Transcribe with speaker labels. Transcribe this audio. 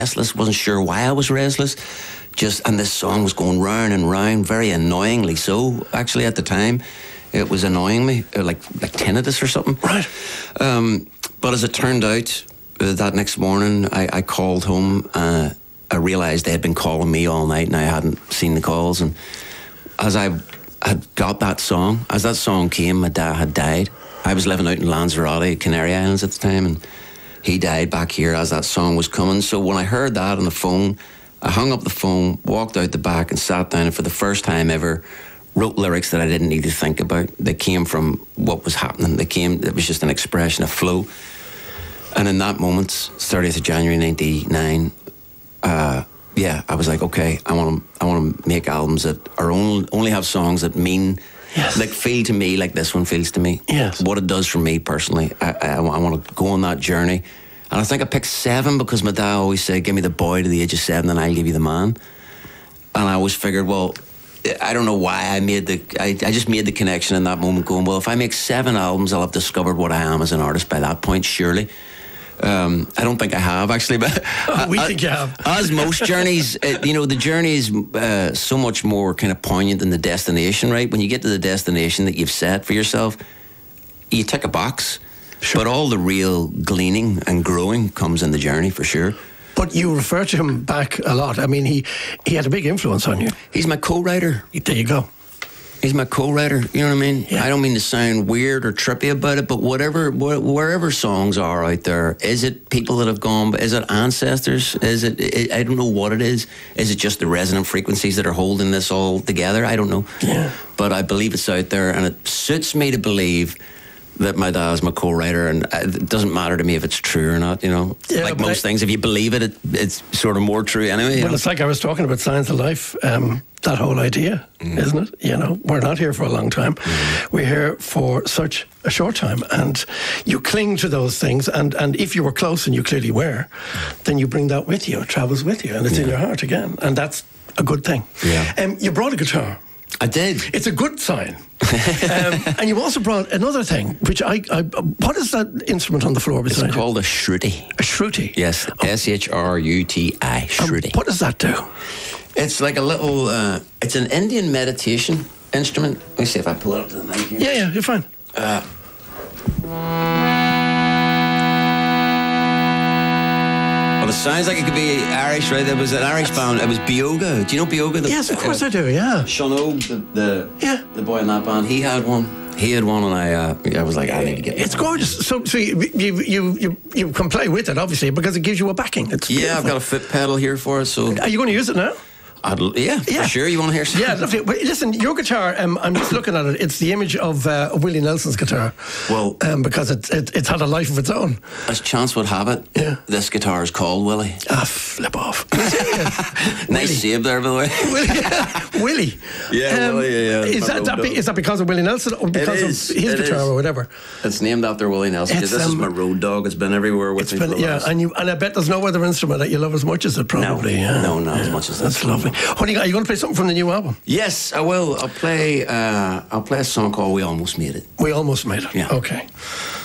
Speaker 1: restless. Wasn't sure why I was restless. And this song was going round and round, very annoyingly so. Actually, at the time, it was annoying me, like tinnitus or something.
Speaker 2: Right.
Speaker 1: But as it turned out, that next morning, I called home. I realised they had been calling me all night, and I hadn't seen the calls. And as I had got that song, as that song came, my dad had died. I was living out in Lanzarote, Canary Islands at the time, and he died back here as that song was coming. So when I heard that on the phone, I hung up the phone, walked out the back and sat down, and for the first time ever, wrote lyrics that I didn't need to think about. They came from what was happening. It was just an expression, a flow. And in that moment, 30th of January 99, I was like, okay, I want to make albums that are only have songs that mean, like feel to me like this one feels to me.
Speaker 2: Yes.
Speaker 1: What it does for me personally. I want to go on that journey. And I think I picked 7 because my dad always said, give me the boy to the age of 7 and I'll give you the man. And I always figured, well, I don't know why I just made the connection in that moment going, well, if I make 7 albums, I'll have discovered what I am as an artist by that point, surely. I don't think I have, actually, but
Speaker 2: we think you have.
Speaker 1: As most journeys, the journey is so much more kind of poignant than the destination, right? When you get to the destination that you've set for yourself, you tick a box. Sure. But all the real gleaning and growing comes in the journey, for sure.
Speaker 2: But you refer to him back a lot. I mean, he had a big influence on you.
Speaker 1: He's my co-writer.
Speaker 2: There you go.
Speaker 1: He's my co-writer, you know what I mean? Yeah. I don't mean to sound weird or trippy about it, but wherever songs are out there, is it people that have gone, is it ancestors? I don't know what it is. Is it just the resonant frequencies that are holding this all together? I don't know.
Speaker 2: Yeah.
Speaker 1: But I believe it's out there, and it suits me to believe that my dad's my co-writer, and it doesn't matter to me if it's true or not,
Speaker 2: Yeah,
Speaker 1: like most things, if you believe it, it's sort of more true anyway.
Speaker 2: Well, it's like I was talking about Science of Life, that whole idea, isn't it? We're not here for a long time. We're here for such a short time, and you cling to those things, and if you were close, and you clearly were, then you bring that with you, it travels with you, and it's in your heart again, and that's a good thing.
Speaker 1: Yeah.
Speaker 2: You brought a guitar.
Speaker 1: I did.
Speaker 2: It's a good sign. And you also brought another thing, which what is that instrument on the floor beside you?
Speaker 1: It's called a shruti.
Speaker 2: A shruti?
Speaker 1: Yes, Shruti, shruti.
Speaker 2: What does that do?
Speaker 1: It's like a little, it's an Indian meditation instrument. Let me see if I pull it up to the mic here.
Speaker 2: Yeah, you're fine.
Speaker 1: Well, it sounds like it could be Irish, right? There was an Irish band. It was Bioga. Do you know Bioga?
Speaker 2: Yes, of course I do. Yeah.
Speaker 1: Sean Ogue, the boy in that band, he had one. And I was like, I need to get.
Speaker 2: It's gorgeous. So you can play with it, obviously, because it gives you a backing. It's beautiful.
Speaker 1: I've got a foot pedal here for it. So
Speaker 2: are you going to use it now?
Speaker 1: Yeah, for sure. You want to hear something?
Speaker 2: Yeah, lovely. But listen, your guitar, I'm just looking at it. It's the image of Willie Nelson's guitar.
Speaker 1: Well,
Speaker 2: because it's had a life of its own.
Speaker 1: As chance would have it, this guitar is called Willie.
Speaker 2: Ah, flip off.
Speaker 1: Nice save there, by the way.
Speaker 2: Willie.
Speaker 1: Yeah, Willie, yeah.
Speaker 2: Is that because of Willie Nelson or because of his guitar or whatever?
Speaker 1: It's named after Willie Nelson. This is my road dog. It's been everywhere with me.
Speaker 2: And I bet there's no other instrument that you love as much as it, probably.
Speaker 1: No, not as much as that.
Speaker 2: That's lovely. What are you going to play something from the new album?
Speaker 1: Yes, I will. I'll play a song called We Almost Made It.
Speaker 2: We Almost Made It.
Speaker 1: Yeah.
Speaker 2: Okay.